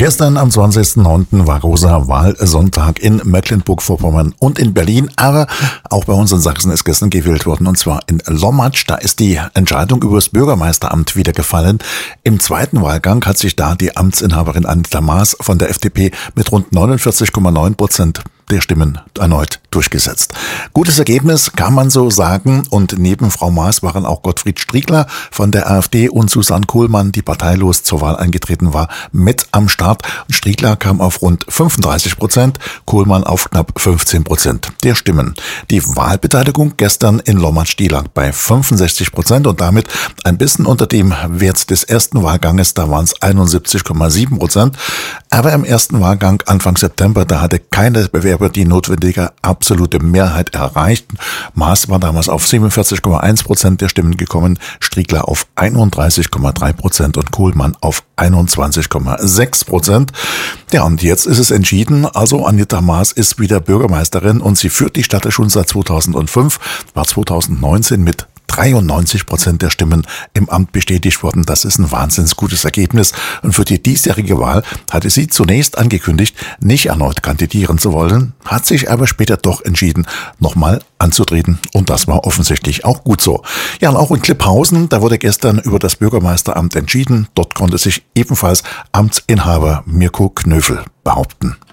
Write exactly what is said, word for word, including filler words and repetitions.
Gestern am zwanzigsten neunten war großer Wahlsonntag in Mecklenburg-Vorpommern und in Berlin, aber auch bei uns in Sachsen ist gestern gewählt worden, und zwar in Lommatsch. Da ist die Entscheidung über das Bürgermeisteramt wieder gefallen. Im zweiten Wahlgang hat sich da die Amtsinhaberin Anita Maas von der F D P mit rund neunundvierzig Komma neun Prozent der Stimmen erneut durchgesetzt. Gutes Ergebnis, kann man so sagen, und neben Frau Maas waren auch Gottfried Striegler von der AfD und Susanne Kohlmann, die parteilos zur Wahl eingetreten war, mit am Start. Striegler kam auf rund fünfunddreißig Prozent, Kohlmann auf knapp fünfzehn Prozent der Stimmen. Die Wahlbeteiligung gestern in Lommatsch, die lag bei fünfundsechzig Prozent und damit ein bisschen unter dem Wert des ersten Wahlganges, da waren es einundsiebzig Komma sieben Prozent. Aber im ersten Wahlgang Anfang September, da hatte keine Bewerber die notwendige absolute Mehrheit erreicht. Maas war damals auf siebenundvierzig Komma eins Prozent der Stimmen gekommen, Striegler auf einunddreißig Komma drei Prozent und Kohlmann auf einundzwanzig Komma sechs Prozent. Ja, und jetzt ist es entschieden. Also Anita Maas ist wieder Bürgermeisterin und sie führt die Stadt schon seit zweitausendfünf, war zweitausendneunzehn mit dreiundneunzig Prozent der Stimmen im Amt bestätigt worden. Das ist ein wahnsinnig gutes Ergebnis. Und für die diesjährige Wahl hatte sie zunächst angekündigt, nicht erneut kandidieren zu wollen, hat sich aber später doch entschieden, nochmal anzutreten. Und das war offensichtlich auch gut so. Ja, und auch in Klipphausen, da wurde gestern über das Bürgermeisteramt entschieden. Dort konnte sich ebenfalls Amtsinhaber Mirko Knöfel behaupten.